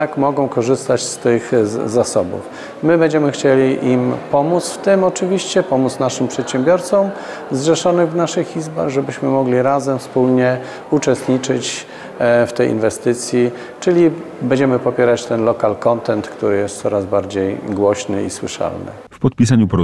Jak mogą korzystać z tych zasobów. My będziemy chcieli im pomóc w tym oczywiście, pomóc naszym przedsiębiorcom zrzeszonym w naszych izbach, żebyśmy mogli razem, wspólnie uczestniczyć w tej inwestycji, czyli będziemy popierać ten local content, który jest coraz bardziej głośny i słyszalny. W podpisaniu